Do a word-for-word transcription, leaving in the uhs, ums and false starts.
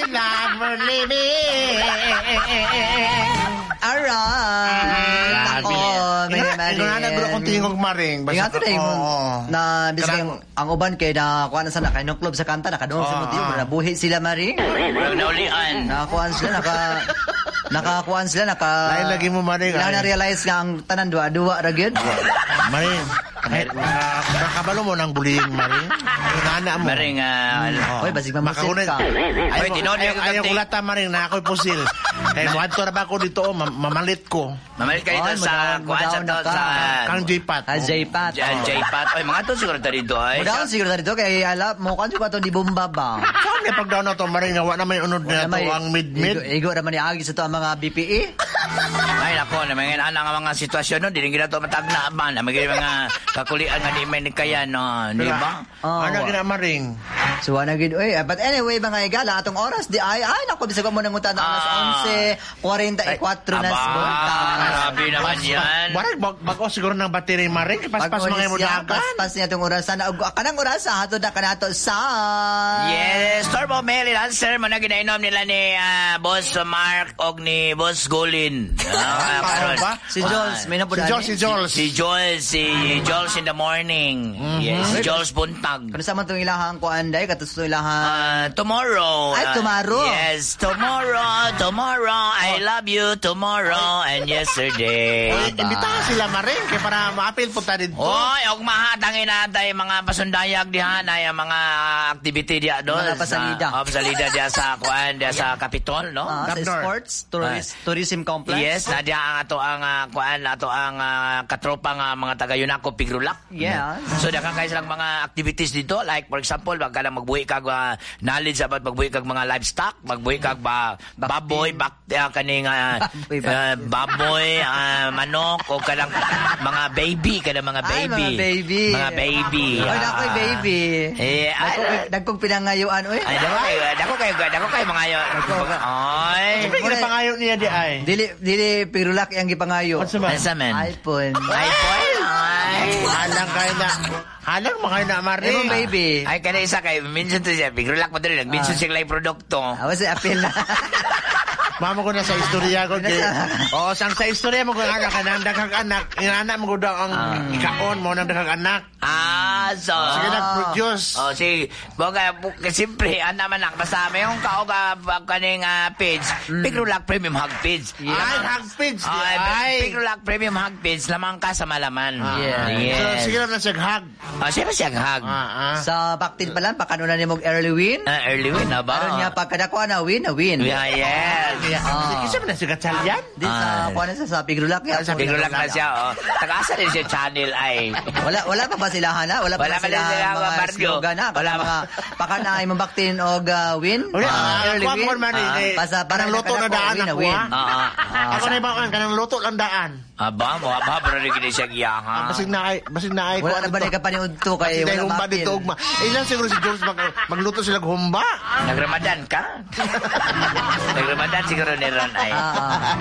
love for living. Alright. Ako, may naman. Ikaw na naguro kong tingog maring. Ingat na yung na bisig ang uban kay na kuha na sana kay nung club sa kanta nakadoon sa motiyo nabuhi sila maring. Naulian. Nakakuan sila naka nakakuan sila naka Lain lagi mo maring. Wala na realize nga ang tanan duwa-duwa ra gyud. Maring. Nakabalo mo ng bullying maring. Inana mo. Maring ah Oy basig mamusit ka. Ay tinod yung ayaw ko lata maring na ako'y pusil. Kay muadto ra ba ko dito mamalit ko. Mamalit ka dito sa kuan sa sa Kang J-Pat. Ah, J-Pat. J-Pat. Oy mga to siguro ta dito ay. Mudaon siguro ta dito kay ala mo kan juga to di bomba ba. Saan niya pag daw na to maring nga wa na may unod na to ang mid-mid. Igo naman ni agi sa to ang mga B P E. Ay nako na mga ana nga mga sitwasyon no dili gina to matagna man na mga mga kakulian nga di may kaya no di ba? Ano gina maring? So ana gid oy but anyway mga igala atong oras di ay ay nako bisag mo nang utan alas eleven forty y four na sa grabe naman yan. Barag bag-o siguro ng battery maring paspas mga mo dagat. Paspas niya tong orasan na kanang oras hatod na kanato sa Yes, Turbo Mail answer mo na ginainom nila ni uh, Boss Mark og ni Boss Golin. Ah, karon ba? Si Jules, may Si Jules, si Jules. Si Jules, si Jules in the morning. Yes, si Jules buntag. Kano sa man tong ilahang kuan day katus tong ilahang Uh, tomorrow. Ay, tomorrow. Uh, yes, tomorrow, tomorrow. I love you tomorrow and yesterday. Oy, imbitahan sila maring kay para maapil punta dito. Oy, og mahatangin natin mga pasundayag diha na yung mga activity diha doon. Mga pasalida. Sa, oh, pasalida diha sa kuan, diha sa Capitol, no? Ah, sa Governor. sports tourist tourism complex. Yes, na diha ang ato ang uh, kuan, ato ang uh, katropa nga mga taga Yunaco Pigrulak. Yeah. So daghang kay silang mga activities dito like for example, wag ka lang magbuhi kag uh, knowledge about magbuhi kag mga livestock, magbuhi kag ba, baboy, bak uh, kaning uh, Baboy, uh, baboy, uh, manok o kanang mga baby, kanang mga Ay, baby. mga baby. Mga baby. Ay, ah. nakoy baby. Eh, Dagko ay, dagkong pinangayuan oy. ay, dako kayo, dako kayo, dako kayo mga yo. Ay. Siyempre, ginapangayo niya di ay. Dili dili pirulak yang gipangayo. What's the man? Ano man? iPhone. iPhone. Ay. Halang kayo na. Halang mo kayo na maring. Emo baby. Ay, kada isa kayo, minsan to siya, pigrulak mo din, minsan siya lang produkto. Awas sa apil na. Mama ko na sa istorya ko. Kay, oh, sang sa istorya mo kung anak ka nang daghang anak. Yung anak mo ko daw ang ikaon mo ng daghang anak. Ah, so... Sige, nag-produce. Oh, sige. Baga, siyempre, ano naman nak, basta may yung kaoga kaning uh, page, Pigrulak Premium Hug Page. Ay, hug page. Ay, Ay. Pigrulak Premium Hug Page, lamang ka sa malaman. Yeah. Yes. So, sige lang na siya hug. Oh, siyempre siya hug. Ah, ah. Sa baktin pa lang pakanunan ni mog early win. Ah, early win na ba? Aron niya pagkadako na win, na win. Yeah, yes. Ah. Kasi mo na siya katsalyan. Di sa kuan sa sa Pigrulak ya. Pigrulak na siya, oh. Tagaasa din siya channel ay. Wala wala pa ba sila hana? Wala pa Wala ba pa sila din sila, mga Barrio. slogan na? Wala Wala pa. mga pakana imong baktin og uh, win. Uli, Ah, ah, early ako win. ako man eh. Ah, eh, Basta kanang luto na daan win, ako, win. ah. Ah, ah. Ah, Ako na ibang kanang luto lang daan. Aba, mo aba, pero rin gini siya giyaha. Basig na ay, basig na ay. Wala na ba ni kapaniud to kay Dahil wala humba mapil. dito ugma. Eh, lang siguro si George mag, magluto sila humba. Nagramadan ka? Nagramadan siguro ni Ron ay. Ah, ah.